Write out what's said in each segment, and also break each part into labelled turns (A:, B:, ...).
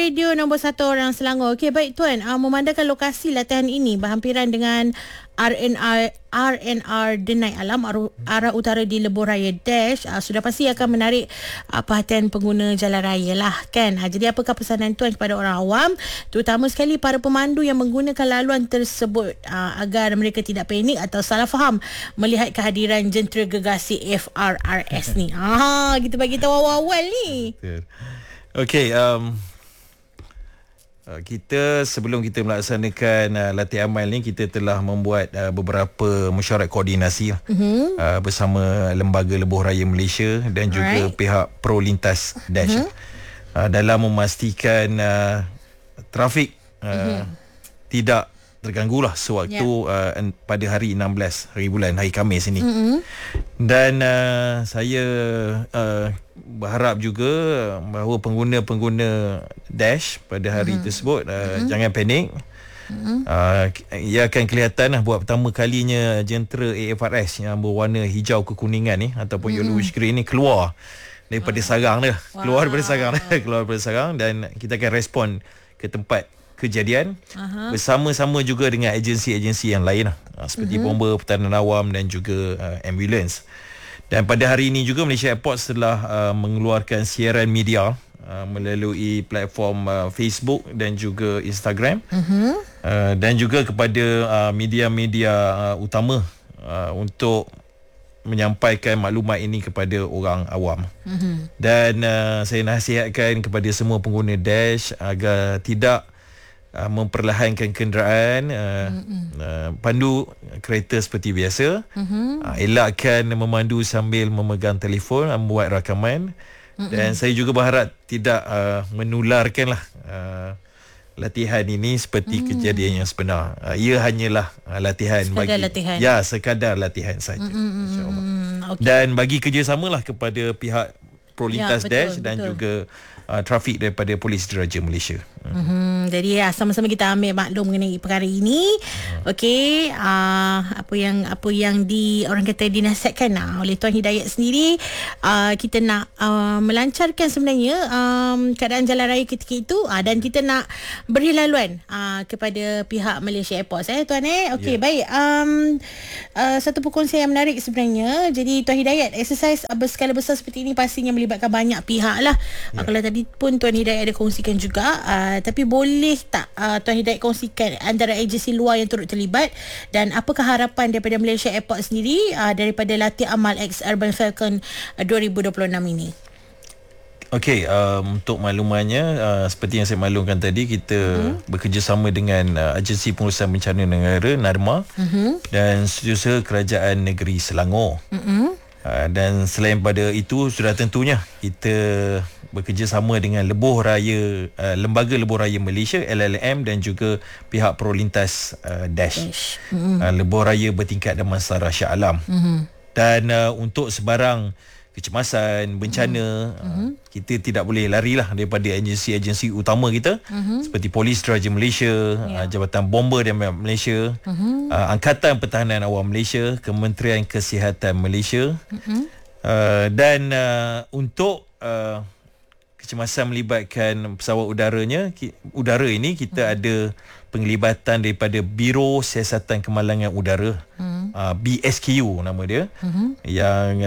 A: radio nombor 1 orang Selangor. Okey, baik Tuan. Memandangkan lokasi latihan ini berhampiran dengan RNR Denai Alam arah utara di Lebuh Raya Dash, sudah pasti akan menarik perhatian pengguna jalan raya lah kan. Jadi apakah pesanan Tuan kepada orang awam, terutama sekali para pemandu yang menggunakan laluan tersebut, agar mereka tidak panik atau salah faham melihat kehadiran jentera gergasi FRRS ni. Kita bagi tahu awal-awal ni.
B: Okey, kita sebelum kita melaksanakan latihan amal ni, kita telah membuat beberapa mesyuarat koordinasi bersama Lembaga Lebuh Raya Malaysia dan juga pihak Pro Lintas Dash dalam memastikan trafik tidak terganggulah sewaktu pada hari 16 hari bulan, hari Khamis ini. Dan saya berharap juga bahawa pengguna-pengguna Dash pada hari tersebut jangan panik. Ia akan kelihatan buat pertama kalinya jentera AFRS yang berwarna hijau kekuningan ni ataupun yellow screen ni keluar daripada sarang dia. Keluar daripada sarang dan kita akan respon ke tempat kejadian bersama-sama juga dengan agensi-agensi yang lain seperti bomba, pertahanan awam dan juga ambulans. Dan pada hari ini juga Malaysia Airports telah mengeluarkan siaran media melalui platform Facebook dan juga Instagram dan juga kepada media-media utama untuk menyampaikan maklumat ini kepada orang awam. Dan saya nasihatkan kepada semua pengguna Dash agar tidak memperlahankan kenderaan, pandu kereta seperti biasa, elakkan memandu sambil memegang telefon, membuat rakaman. Dan saya juga berharap tidak menularkanlah latihan ini seperti kejadian yang sebenar. Ia hanyalah latihan, sekadar latihan saja. Okay. Dan bagi kerjasamalah kepada pihak Pro Lintas Dash dan juga trafik daripada Polis Diraja Malaysia.
A: Jadi sama-sama kita ambil maklum mengenai perkara ini. Okey, apa yang orang kata dinasihatkan oleh Tuan Hidayat sendiri, kita nak melancarkan sebenarnya keadaan jalan raya ketika itu, dan kita nak beri laluan kepada pihak Malaysia Airports Tuan okey, baik. Satu perkongsian yang menarik sebenarnya. Jadi Tuan Hidayat, exercise berskala besar seperti ini pastinya melibatkan banyak pihak lah. Kalau tadi pun Tuan Hidayat ada kongsikan juga, tapi boleh tak Tuan Hidayat kongsikan antara agensi luar yang turut terlibat dan apakah harapan daripada Malaysia Airport sendiri daripada latihan amal X Urban Falcon 2026 ini?
B: Okey, untuk maklumannya, seperti yang saya maklumkan tadi, kita bekerjasama dengan Agensi Pengurusan Bencana Negara NADMA dan Setiausaha Kerajaan Negeri Selangor. Dan selain pada itu, sudah tentunya kita bekerjasama dengan Lebuh Raya, Lembaga Lebuh Raya Malaysia LLM dan juga pihak Pro Lintas Dash. Lebuh Raya Bertingkat Damansara Shah Alam. Dan untuk sebarang kecemasan, bencana, kita tidak boleh larilah daripada agensi-agensi utama kita seperti Polis Diraja Malaysia, Jabatan Bomba dan Malaysia, Angkatan Pertahanan Awam Malaysia, Kementerian Kesihatan Malaysia. Dan untuk kecemasan melibatkan pesawat udara ini, kita ada penglibatan daripada Biro Siasatan Kemalangan Udara, BSKU nama dia, yang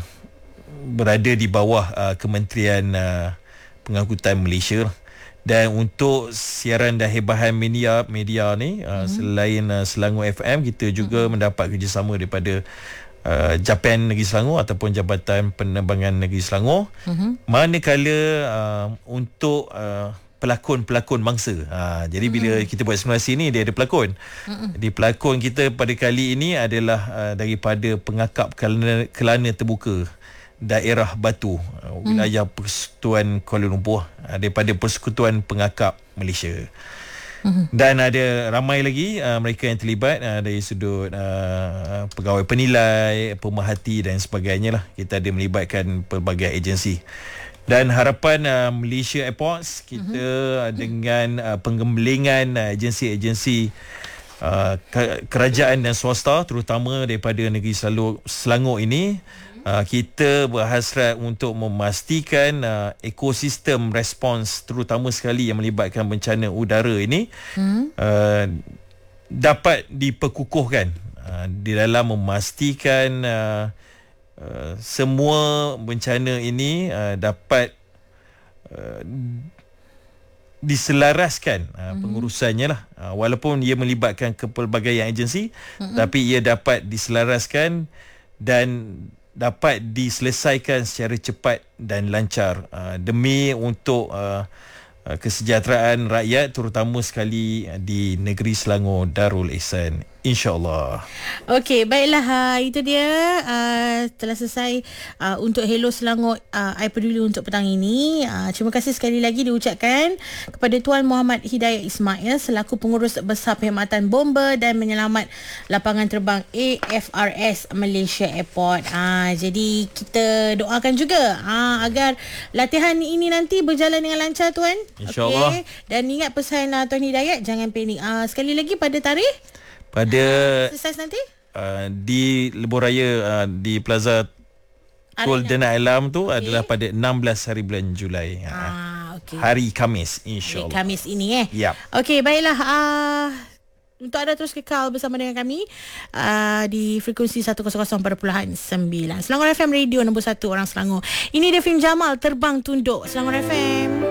B: berada di bawah Kementerian Pengangkutan Malaysia. Dan untuk siaran dan hebahan media ni, selain Selangor FM, kita juga mendapat kerjasama daripada Japan Negeri Selangor ataupun Jabatan Penerbangan Negeri Selangor. Manakala untuk pelakon-pelakon bangsa. Jadi bila kita buat simulasi ni, dia ada pelakon. Jadi pelakon kita pada kali ini adalah daripada pengakap Kelana Terbuka Daerah Batu, wilayah Persekutuan Kuala Lumpur, daripada Persekutuan Pengakap Malaysia. Dan ada ramai lagi mereka yang terlibat dari sudut pegawai penilai, pemerhati dan sebagainya lah. Kita ada melibatkan pelbagai agensi. Dan harapan Malaysia Airports, kita dengan penggembelingan agensi-agensi kerajaan dan swasta, terutama daripada negeri Selangor ini, kita berhasrat untuk memastikan ekosistem respons terutama sekali yang melibatkan bencana udara ini dapat diperkukuhkan di dalam memastikan semua bencana ini dapat diselaraskan pengurusannya lah, walaupun ia melibatkan kepelbagaian agensi tapi ia dapat diselaraskan dan dapat diselesaikan secara cepat dan lancar demi untuk kesejahteraan rakyat terutama sekali di negeri Selangor Darul Ihsan, insya-Allah.
A: Okey, baiklah, itu dia telah selesai untuk Hello Selangor I Peduli untuk petang ini. Terima kasih sekali lagi diucapkan kepada Tuan Muhammad Hidayat Ismail selaku Pengurus Besar Perkhidmatan Bomba dan Menyelamat Lapangan Terbang AFRS Malaysia Airport. Jadi kita doakan juga agar latihan ini nanti berjalan dengan lancar, Tuan.
B: InsyaAllah.
A: Dan ingat pesan Tuan Hidayat, jangan panik. Sekali lagi pada tarikh
B: pada
A: exercise nanti
B: di Lebuh Raya di Plaza Tol Dana Alam tu adalah pada 16 hari bulan Julai. Hari Khamis, insya-Allah.
A: Hari Khamis ini
B: Yap.
A: Okey, baiklah. Untuk anda terus kekal bersama dengan kami di frekuensi 100.9 Selangor FM Radio nombor 1 orang Selangor. Ini Devin Jamal, Terbang Tunduk Selangor FM.